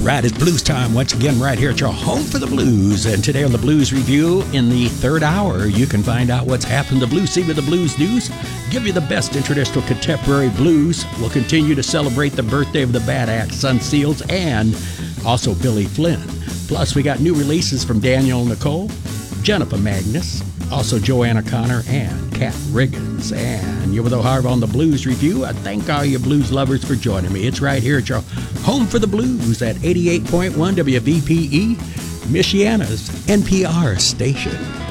right, it's blues time once again right here at your home for the blues. And today on the Blues Review, in the third hour, you can find out what's happened to Blues Scene with the Blues News, give you the best in traditional contemporary blues. We'll continue to celebrate the birthday of the Bad Axe, Sun Seals, and also Billy Flynn. Plus, we got new releases from Daniel Nicole, Jennifer Magnus, also Joanna Connor, and Kat Riggins. And you're with O'Harv on the Blues Review. I thank all you blues lovers for joining me. It's right here at your home for the blues at 88.1 WVPE, Michiana's NPR station.